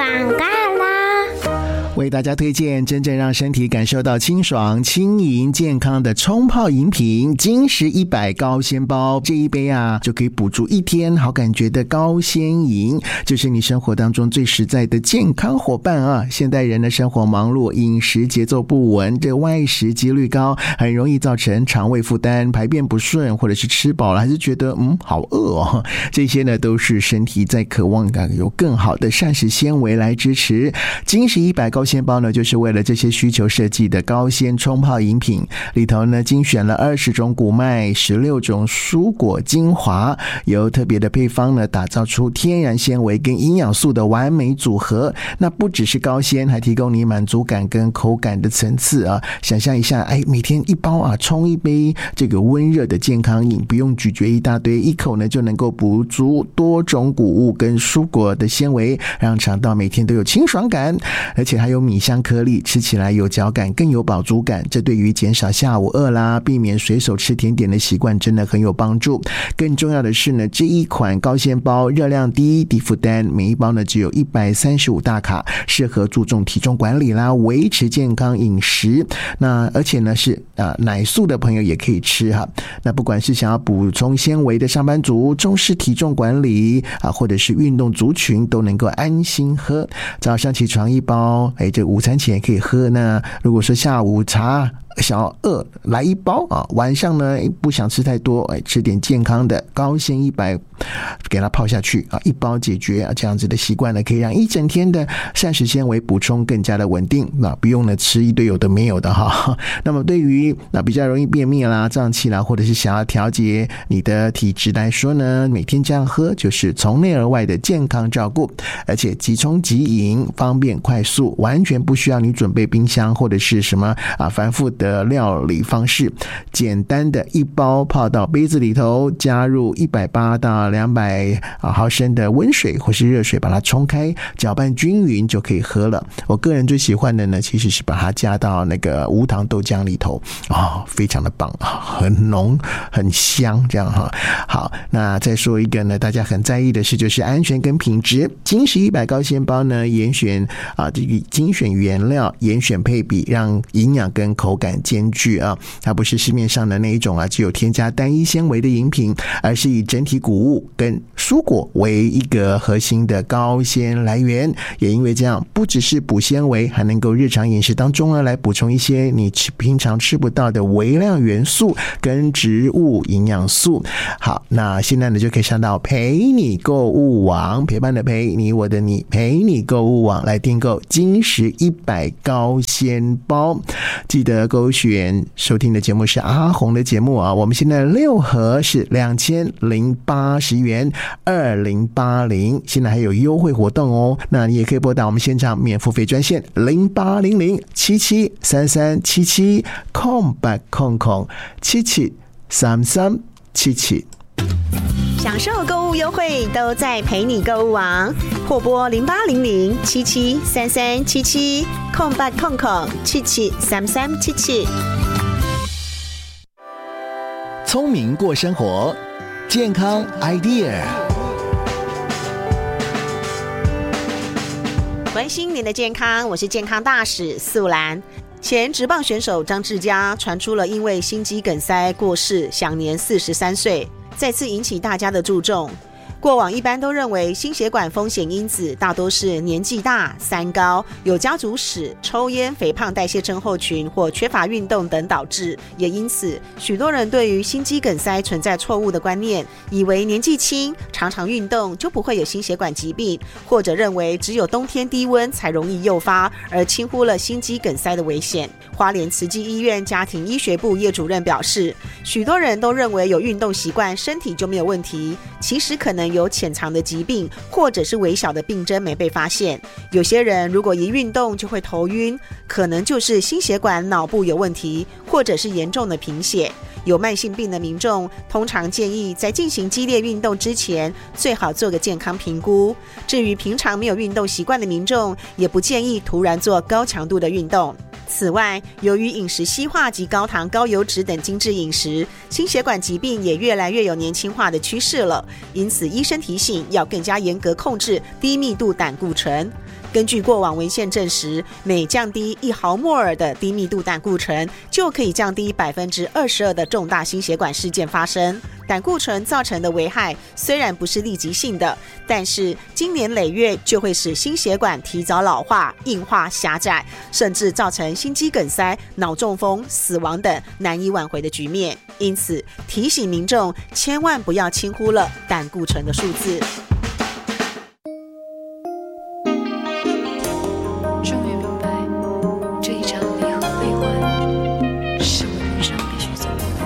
广告啦！ 为大家推荐真正让身体感受到清爽、轻盈、健康的冲泡饮品——金石100高纤包。这一杯啊，就可以补足一天好感觉的高纤饮，就是你生活当中最实在的健康伙伴啊！现代人的生活忙碌，饮食节奏不稳，这外食几率高，很容易造成肠胃负担、排便不顺，或者是吃饱了还是觉得好饿哦。这些呢，都是身体在渴望有更好的膳食纤维来支持。金石100高纤包呢，就是为了这些需求设计的高纤冲泡饮品，里头呢精选了20种谷麦、16种蔬果精华，由特别的配方呢打造出天然纤维跟营养素的完美组合。那不只是高纤，还提供你满足感跟口感的层次啊！想象一下，每天一包啊，冲一杯这个温热的健康饮，不用咀嚼一大堆，一口呢就能够补足多种谷物跟蔬果的纤维，让肠道每天都有清爽感，而且还有米香颗粒，吃起来有嚼感，更有饱足感。这对于减少下午饿啦，避免随手吃甜点的习惯真的很有帮助。更重要的是呢，这一款高纤包热量低、低负担，每一包呢只有135大卡，适合注重体重管理啦，维持健康饮食。那而且呢是奶素的朋友也可以吃哈。那不管是想要补充纤维的上班族、重视体重管理或者是运动族群，都能够安心喝。早上起床一包，这午餐前也可以喝。那如果说下午茶想要饿，来一包啊！晚上呢不想吃太多，吃点健康的高纤100，给它泡下去啊，一包解决这样子的习惯呢，可以让一整天的膳食纤维补充更加的稳定，那不用呢吃一堆有的没有的哈。那么对于比较容易便秘啦、胀气啦，或者是想要调节你的体质来说呢，每天这样喝就是从内而外的健康照顾，而且即冲即饮，方便快速，完全不需要你准备冰箱或者是什么繁复的料理方式，简单的一包泡到杯子里头，加入180到200毫升的温水或是热水，把它冲开，搅拌均匀就可以喝了。我个人最喜欢的呢，其实是把它加到那个无糖豆浆里头，非常的棒，很浓很香这样哈。好，那再说一个呢，大家很在意的是就是安全跟品质。金石100高纤包呢，严选这个精选原料，严选配比，让营养跟口感兼具啊。它不是市面上的那一种只有添加单一纤维的饮品，而是以整体谷物跟蔬果为一个核心的高纤来源。也因为这样，不只是补纤维，还能够日常饮食当中来补充一些你平常吃不到的微量元素跟植物营养素。好，那现在呢就可以上到陪你购物网，陪伴的陪，你我的你，陪你购物网来订购金石100高纤包。记得勾选收听的节目是阿红的节目我们现在6盒是2080元2080，现在还有优惠活动哦。那你也可以拨打我们现场免付费专线0800773377空白空空773377。 享受购物优惠都在陪你购物网，或拨0800773377空白空空773377。 聪明过生活，健康 idea。 关心您的健康，我是健康大使素兰。前职棒选手张志佳传出了因为心肌梗塞过世，享年43岁，再次引起大家的注重。过往一般都认为心血管风险因子大多是年纪大、三高、有家族史、抽烟、肥胖代谢症候群或缺乏运动等导致，也因此许多人对于心肌梗塞存在错误的观念，以为年纪轻、常常运动就不会有心血管疾病，或者认为只有冬天低温才容易诱发，而轻忽了心肌梗塞的危险。花莲慈济医院家庭医学部叶主任表示，许多人都认为有运动习惯身体就没有问题，其实可能有潜藏的疾病或者是微小的病症没被发现。有些人如果一运动就会头晕，可能就是心血管脑部有问题，或者是严重的贫血。有慢性病的民众通常建议在进行激烈运动之前最好做个健康评估。至于平常没有运动习惯的民众，也不建议突然做高强度的运动。 此外，由于饮食西化及高糖、高油脂等精致饮食，心血管疾病也越来越有年轻化的趋势了。因此，医生提醒要更加严格控制低密度胆固醇。根据过往文献证实，每降低1毫摩尔的低密度胆固醇，就可以降低22%的重大心血管事件发生。胆固醇造成的危害虽然不是立即性的，但是经年累月就会使心血管提早老化、硬化、狭窄，甚至造成心肌梗塞、脑中风、死亡等难以挽回的局面。因此，提醒民众千万不要轻忽了胆固醇的数字。